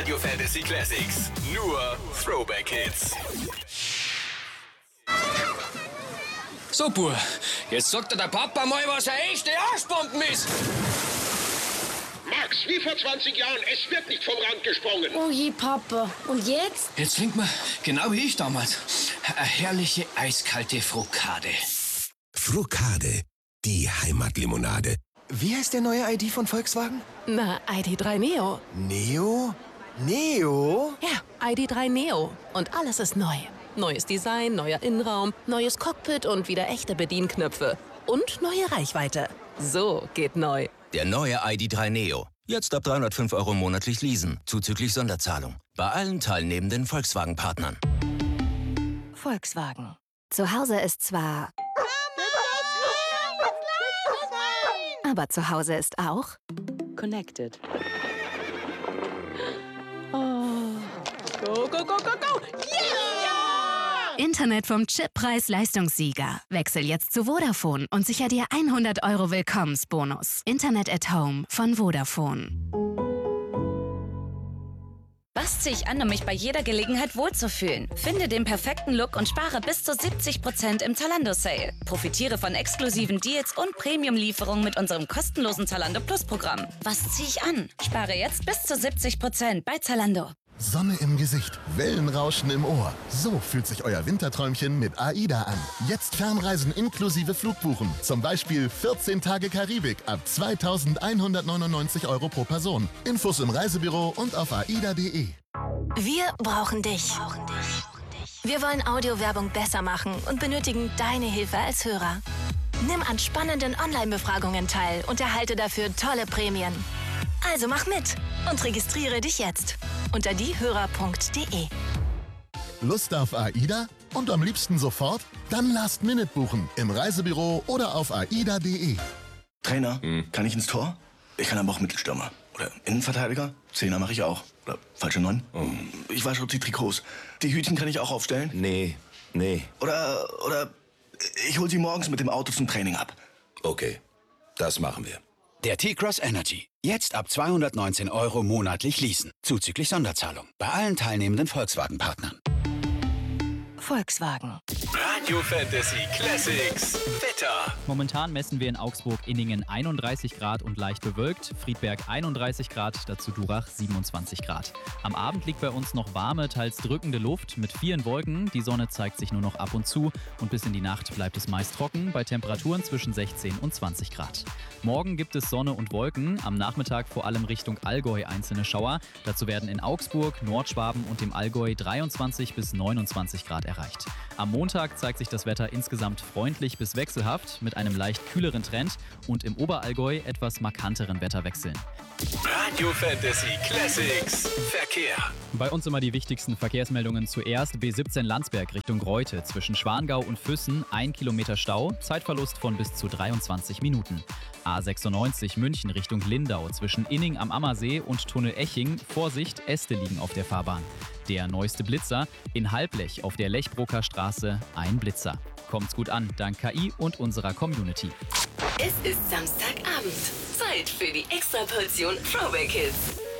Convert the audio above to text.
Radio Fantasy Classics. Nur Throwback Hits. So, Bub, jetzt sagt dir der Papa mal, was eine echte Arschbomben ist. Max, wie vor 20 Jahren, es wird nicht vom Rand gesprungen. Oh je, Papa. Und jetzt? Jetzt trinkt man, genau wie ich damals, eine herrliche eiskalte Frukade. Frukade, die Heimatlimonade. Wie heißt der neue ID von Volkswagen? Na, ID.3 Neo. Neo? Neo? Ja, ID.3 Neo. Und alles ist neu. Neues Design, neuer Innenraum, neues Cockpit und wieder echte Bedienknöpfe. Und neue Reichweite. So geht neu. Der neue ID.3 Neo. Jetzt ab 305 € monatlich leasen, zuzüglich Sonderzahlung. Bei allen teilnehmenden Volkswagen-Partnern. Volkswagen. Zu Hause ist zwar... Aber zu Hause ist auch... Connected. Oh. Go, go, go, go, go! Yeah! Internet vom Chip Preis-Leistungssieger. Wechsel jetzt zu Vodafone und sicher dir 100 € Willkommensbonus. Internet at Home von Vodafone. Was ziehe ich an, um mich bei jeder Gelegenheit wohlzufühlen? Finde den perfekten Look und spare bis zu 70% im Zalando-Sale. Profitiere von exklusiven Deals und Premium-Lieferungen mit unserem kostenlosen Zalando Plus-Programm. Was ziehe ich an? Spare jetzt bis zu 70% bei Zalando. Sonne im Gesicht, Wellenrauschen im Ohr. So fühlt sich euer Winterträumchen mit AIDA an. Jetzt Fernreisen inklusive Flugbuchen. Zum Beispiel 14 Tage Karibik ab 2.199 € pro Person. Infos im Reisebüro und auf aida.de. Wir brauchen dich. Wir wollen Audiowerbung besser machen und benötigen deine Hilfe als Hörer. Nimm an spannenden Online-Befragungen teil und erhalte dafür tolle Prämien. Also mach mit und registriere dich jetzt unter diehörer.de. Lust auf AIDA? Und am liebsten sofort? Dann Last Minute buchen im Reisebüro oder auf aida.de. Trainer, kann ich ins Tor? Ich kann aber auch Mittelstürmer. Oder Innenverteidiger? Zehner mache ich auch. Oder falsche 9? Ich wasche die Trikots. Die Hütchen kann ich auch aufstellen? Nee. Oder ich hol sie morgens mit dem Auto zum Training ab. Okay, das machen wir. Der T-Cross Energy. Jetzt ab 219 € monatlich leasen. Zuzüglich Sonderzahlung. Bei allen teilnehmenden Volkswagen-Partnern. Volkswagen. Radio Fantasy Classics. Wetter. Momentan messen wir in Augsburg-Inningen 31 Grad und leicht bewölkt, Friedberg 31 Grad, dazu Durach 27 Grad. Am Abend liegt bei uns noch warme, teils drückende Luft mit vielen Wolken. Die Sonne zeigt sich nur noch ab und zu und bis in die Nacht bleibt es meist trocken, bei Temperaturen zwischen 16 und 20 Grad. Morgen gibt es Sonne und Wolken, am Nachmittag vor allem Richtung Allgäu einzelne Schauer. Dazu werden in Augsburg, Nordschwaben und dem Allgäu 23 bis 29 Grad erreicht. Am Montag zeigt sich das Wetter insgesamt freundlich bis wechselhaft mit einem leicht kühleren Trend und im Oberallgäu etwas markanteren Wetterwechseln. Radio Fantasy Classics. Verkehr. Bei uns immer die wichtigsten Verkehrsmeldungen zuerst. B17 Landsberg Richtung Reute. Zwischen Schwangau und Füssen 1 Kilometer Stau. Zeitverlust von bis zu 23 Minuten. A96 München Richtung Lindau. Zwischen Inning am Ammersee und Tunnel Eching. Vorsicht, Äste liegen auf der Fahrbahn. Der neueste Blitzer. In Halblech auf der Lechbroker Straße ein Blitzer. Kommt's gut an, dank KI und unserer Community. Es ist Samstagabend. Zeit für die Extraportion Throwback Hits.